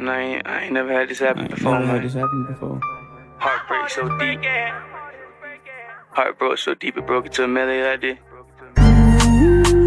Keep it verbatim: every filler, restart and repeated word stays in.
man. I ain't, I ain't never had this happen I ain't before, never man. had this happen before. Heartbreak so deep. Heart broke so deep it broke into a melody like this.